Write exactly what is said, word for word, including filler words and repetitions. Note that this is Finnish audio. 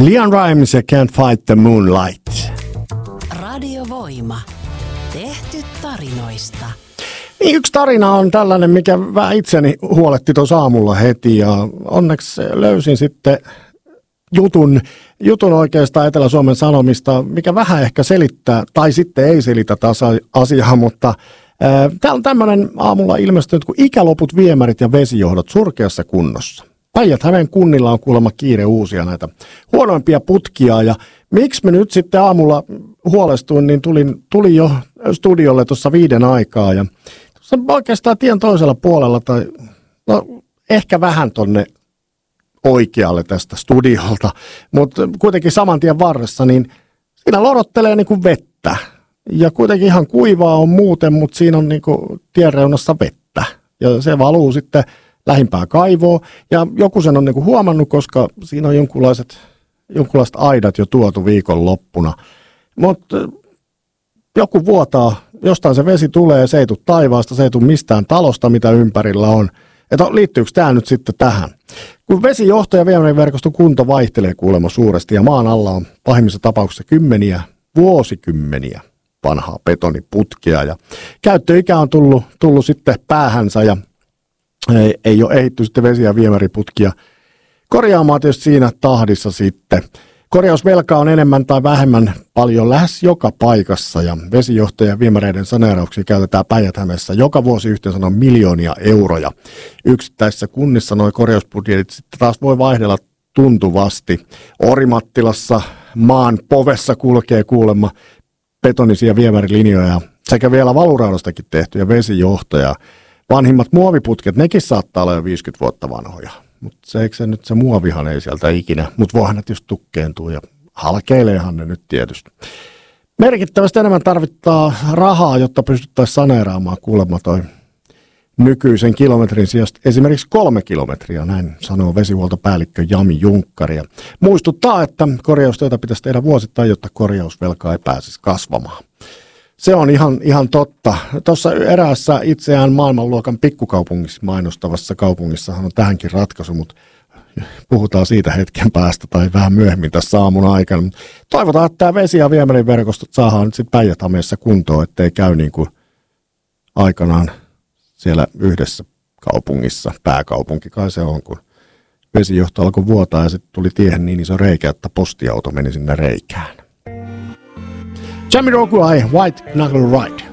LeAnn Rimes ja Can't Fight the Moonlight. Radiovoima. Tehty tarinoista. Niin, yksi tarina on tällainen, mikä vähän itseni huoletti tuossa aamulla heti, ja onneksi löysin sitten jutun, jutun oikeastaan Etelä-Suomen Sanomista, mikä vähän ehkä selittää, tai sitten ei selitä tätä asiaa, mutta ää, täällä on tämmöinen aamulla ilmestynyt kuin ikäloput viemärit ja vesijohdot surkeassa kunnossa. Päijät-Hämeen kunnilla on kuulemma kiire uusia näitä huonoimpia putkia, ja miksi me nyt sitten aamulla huolestuin, niin tulin, tulin jo studiolle tuossa viiden aikaa, ja tuossa oikeastaan tien toisella puolella, tai no, ehkä vähän tonne oikealle tästä studiolta, mutta kuitenkin saman tien varressa, niin siinä lorottelee niin kuin vettä, ja kuitenkin ihan kuivaa on muuten, mutta siinä on niin kuin tienreunassa vettä, ja se valuu sitten lähimpää kaivoa, ja joku sen on niinku huomannut, koska siinä on jonkunlaiset, jonkunlaiset aidat jo tuotu viikonloppuna. Mutta joku vuotaa, jostain se vesi tulee, se ei tule taivaasta, se ei tule mistään talosta, mitä ympärillä on. Että liittyykö tämä nyt sitten tähän? Kun vesijohto ja viemäriverkoston kunto vaihtelee kuulemma suuresti, ja maan alla on pahimmissa tapauksissa kymmeniä, vuosikymmeniä vanhaa betoniputkea, ja käyttöikä on tullut, tullut sitten päähänsä, ja Ei, ei ole ehitty sitten vesi- ja viemäriputkia korjaamaan tietysti siinä tahdissa sitten. Korjausvelkaa on enemmän tai vähemmän paljon lähes joka paikassa, ja vesijohtojen ja viemäreiden saneerauksia käytetään Päijät-Hämeessä joka vuosi yhteensä noin miljoonia euroja. Yksittäisissä kunnissa nuo korjausbudjetit sitten taas voi vaihdella tuntuvasti. Orimattilassa maan povessa kulkee kuulemma betonisia viemärilinjoja sekä vielä valuraudastakin tehtyjä vesijohtoja. Vanhimmat muoviputket, nekin saattaa olla jo viisikymmentä vuotta vanhoja, mutta se eikö se nyt se muovihan ei sieltä ikinä, mutta voihan ne tietysti tukkeentuu ja halkeileehan ne nyt tietysti. Merkittävästi enemmän tarvittaa rahaa, jotta pystyttäisiin saneeraamaan kuulemma toi nykyisen kilometrin sijasta esimerkiksi kolme kilometriä, näin sanoo vesihuoltopäällikkö Jami Junkkari. Ja muistuttaa, että korjaustöitä pitäisi tehdä vuosittain, jotta korjausvelka ei pääsisi kasvamaan. Se on ihan, ihan totta. Tuossa eräässä itseään maailmanluokan pikkukaupungissa mainostavassa kaupungissahan on tähänkin ratkaisu, mutta puhutaan siitä hetken päästä tai vähän myöhemmin tässä aamun aikana. Toivotaan, että tämä vesi- ja viemäriverkostot saadaan nyt sitten Päijät-Hämeessä kuntoon, ettei käy niin kuin aikanaan siellä yhdessä kaupungissa, pääkaupunki kai se on, kun vesijohto alkoi vuotaa ja sitten tuli tiehen niin iso reikä, että postiauto meni sinne reikään. Jamiroquai, White Knuckle Ride.